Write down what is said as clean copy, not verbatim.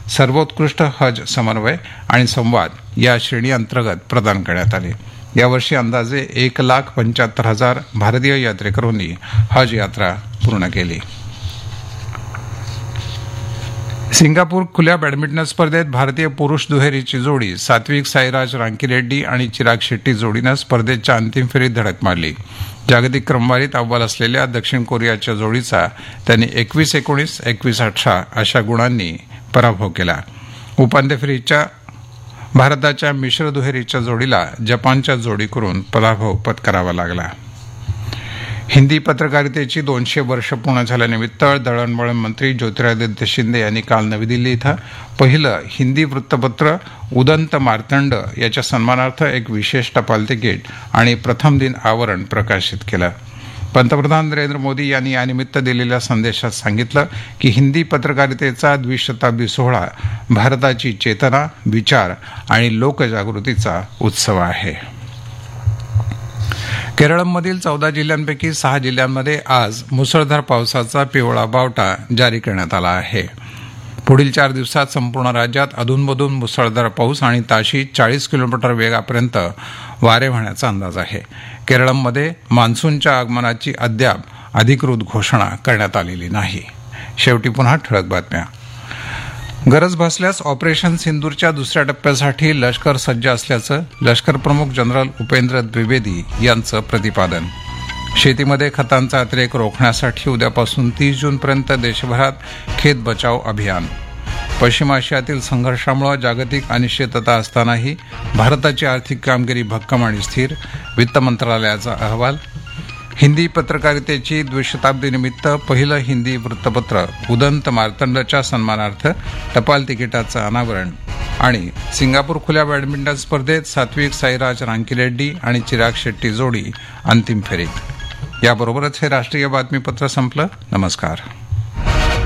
सर्वोत्कृष्ट हज समन्वय आणि संवाद या श्रेणी अंतर्गत प्रदान करण्यात आले. यावर्षी अंदाजे 1,75,000 भारतीय यात्रेकरूंनी हज यात्रा पूर्ण केली. सिंगापूर खुल्या बॅडमिंटन स्पर्धेत भारतीय पुरुष दुहेरीची जोडी सात्विक साईराज रांकीरेड्डी आणि चिराग शेट्टी जोडीनं स्पर्धेच्या अंतिम फेरीत धडक मारली. जागतिक क्रमवारीत अव्वल असलेल्या दक्षिण कोरियाच्या जोडीचा त्यांनी 21-19, 21-18 अशा गुणांनी पराभव केला. उपांत्य फेरीच्या भारताच्या मिश्र दुहेरीच्या जोडीला जपानच्या जोडीकडून पराभव पत्करावा लागला. हिंदी पत्रकारितेची 200 वर्ष पूर्ण झाल्यानिमित्त दळणवळण मंत्री ज्योतिरादित्य शिंदे यांनी काल नवी दिल्ली इथं पहिलं हिंदी वृत्तपत्र उदंत मार्तंड याच्या सन्मानार्थ एक विशेष टपाल तिकीट आणि प्रथम दिन आवरण प्रकाशित केलं. पंतप्रधान नरेंद्र मोदी यांनी यानिमित्त दिलेल्या संदेशात सांगितलं की हिंदी पत्रकारितेचा द्विशताब्दी सोहळा भारताची चेतना, विचार आणि लोकजागृतीचा उत्सव आहे. केरळमधील 14 जिल्ह्यांपैकी 6 जिल्ह्यांमध्ये आज मुसळधार पावसाचा पिवळा बावटा जारी करण्यात आला आहे. पुढील 4 दिवसात संपूर्ण राज्यात अधूनमधून मुसळधार पाऊस आणि ताशी 40 किलोमीटर वेगापर्यंत वारे वाहण्याचा अंदाज आहे. केरळमध्ये मान्सूनच्या आगमनाची अद्याप अधिकृत घोषणा करण्यात आलेली नाही. शेवटी पुन्हा ठळक बातम्या. गरज भासल्यास ऑपरेशन सिंदूरच्या दुसऱ्या टप्प्यासाठी लष्कर सज्ज असल्याचं लष्कर प्रमुख जनरल उपेंद्र द्विवेदी यांचं प्रतिपादन. शेतीमध्ये खतांचा अतिरेक रोखण्यासाठी उद्यापासून 30 जूनपर्यंत देशभरात खेत बचाव अभियान. पश्चिम आशियातील संघर्षामुळे जागतिक अनिश्चितता असतानाही भारताची आर्थिक कामगिरी भक्कम आणि स्थिर, वित्त मंत्रालयाचा अहवाल. हिंदी पत्रकारितेची द्विशताब्दीनिमित्त पहिलं हिंदी वृत्तपत्र उदंत मार्तंडच्या सन्मानार्थ टपाल तिकिटाचं अनावरण. आणि सिंगापूर खुल्या बॅडमिंटन स्पर्धेत सात्विक साईराज रांकीरेड्डी आणि चिराग शेट्टी जोडी अंतिम फेरीत. याबरोबरच हे राष्ट्रीय बातमीपत्र संपलं. नमस्कार.